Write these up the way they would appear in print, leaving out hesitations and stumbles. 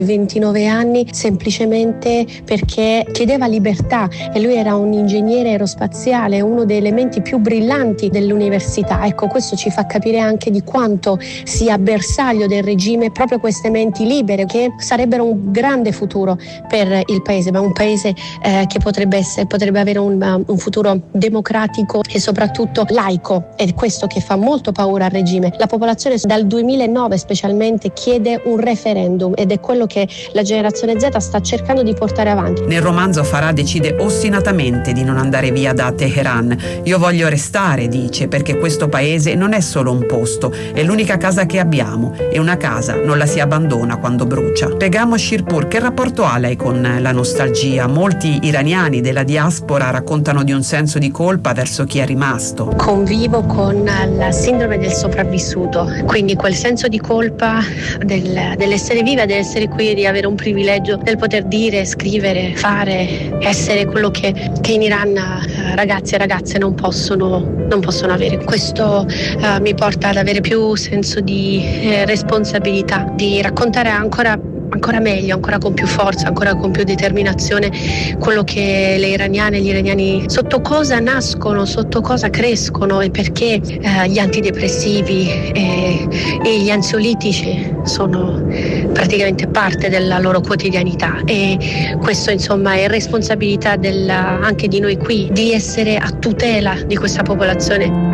29 anni semplicemente perché chiedeva libertà, e lui era un ingegnere aerospaziale, uno dei elementi più brillanti dell'università. Ecco, questo ci fa capire anche di quanto sia bersaglio del regime proprio queste menti libere, che sarebbero un grande futuro per il paese, ma un paese che potrebbe avere un futuro democratico e soprattutto laico. È questo che fa molto paura al regime. La popolazione dal 2009 specialmente chiede un referendum, ed è quello che la generazione Z sta cercando di portare avanti. Nel romanzo Farah decide ostinatamente di non andare via da Teheran. Io voglio restare, dice, perché questo paese non è solo un posto, è l'unica casa che abbiamo, e una casa non la si abbandona quando brucia. Pegam Shirpur, che rapporto ha lei con la nostalgia? Molti iraniani della diaspora raccontano di un senso di colpa verso chi è rimasto. Convivo con la sindrome del sopravvissuto, quindi quel senso di colpa dell'essere viva, dell'essere qui, di avere un privilegio, del poter dire, scrivere, fare, essere quello che in Iran ragazzi e ragazze non possono avere. Questo mi porta ad avere più senso di responsabilità, di raccontare ancora meglio, ancora con più forza, ancora con più determinazione quello che le iraniane e gli iraniani, sotto cosa nascono, sotto cosa crescono, e perché gli antidepressivi e gli ansiolitici sono praticamente parte della loro quotidianità. E questo insomma è responsabilità anche di noi qui, di essere a tutela di questa popolazione.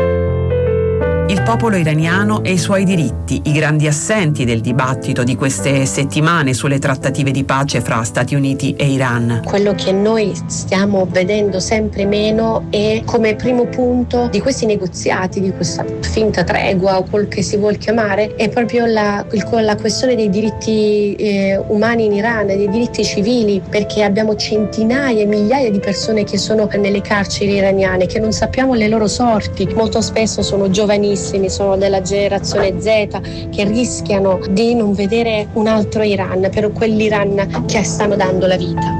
Il popolo iraniano e i suoi diritti, i grandi assenti del dibattito di queste settimane sulle trattative di pace fra Stati Uniti e Iran. Quello che noi stiamo vedendo sempre meno è, come primo punto di questi negoziati, di questa finta tregua o quel che si vuol chiamare, è proprio la questione dei diritti umani in Iran, dei diritti civili, perché abbiamo centinaia e migliaia di persone che sono nelle carceri iraniane, che non sappiamo le loro sorti. Molto spesso sono giovanissimi, sono della generazione Z, che rischiano di non vedere un altro Iran, per quell'Iran che stanno dando la vita.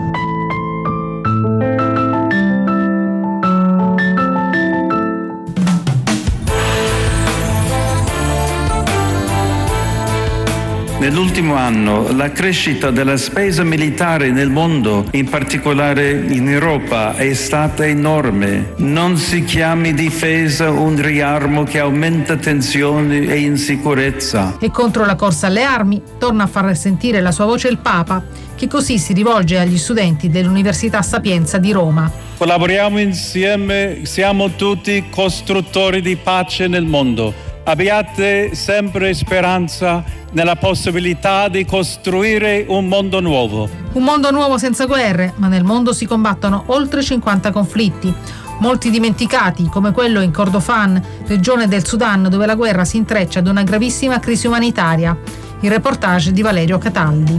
Nell'ultimo anno la crescita della spesa militare nel mondo, in particolare in Europa, è stata enorme. Non si chiami difesa un riarmo che aumenta tensioni e insicurezza. E contro la corsa alle armi torna a far sentire la sua voce il Papa, che così si rivolge agli studenti dell'Università Sapienza di Roma. Collaboriamo insieme, siamo tutti costruttori di pace nel mondo. Abbiate sempre speranza nella possibilità di costruire un mondo nuovo. Un mondo nuovo senza guerre, ma nel mondo si combattono oltre 50 conflitti, molti dimenticati, come quello in Kordofan, regione del Sudan, dove la guerra si intreccia ad una gravissima crisi umanitaria. Il reportage di Valerio Cataldi.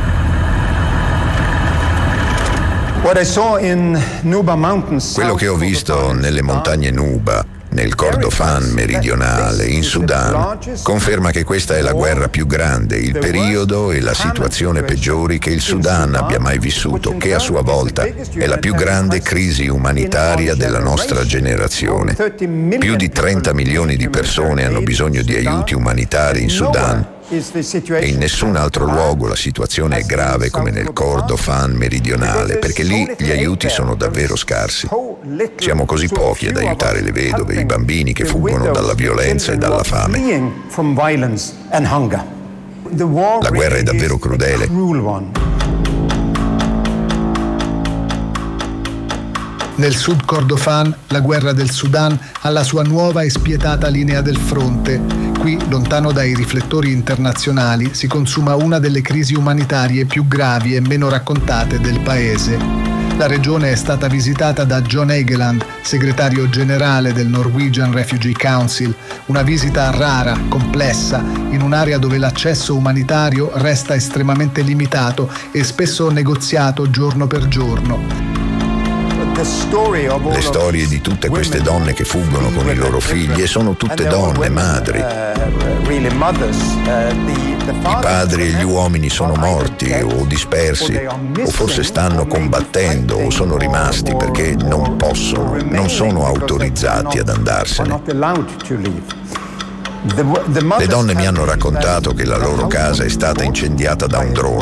Quello che ho visto nelle montagne Nuba, nel Kordofan meridionale, in Sudan, conferma che questa è la guerra più grande, il periodo e la situazione peggiori che il Sudan abbia mai vissuto, che a sua volta è la più grande crisi umanitaria della nostra generazione. Più di 30 milioni di persone hanno bisogno di aiuti umanitari in Sudan, e in nessun altro luogo la situazione è grave come nel Kordofan meridionale, perché lì gli aiuti sono davvero scarsi. Siamo così pochi ad aiutare le vedove e i bambini che fuggono dalla violenza e dalla fame. La guerra è davvero crudele. Nel sud Kordofan, la guerra del Sudan ha la sua nuova e spietata linea del fronte. Qui, lontano dai riflettori internazionali, si consuma una delle crisi umanitarie più gravi e meno raccontate del paese. La regione è stata visitata da John Egeland, segretario generale del Norwegian Refugee Council, una visita rara, complessa, in un'area dove l'accesso umanitario resta estremamente limitato e spesso negoziato giorno per giorno. Le storie di tutte queste donne che fuggono con i loro figli, e sono tutte donne, madri. I padri e gli uomini sono morti o dispersi, o forse stanno combattendo o sono rimasti perché non possono, non sono autorizzati ad andarsene. Le donne mi hanno raccontato che la loro casa è stata incendiata da un drone.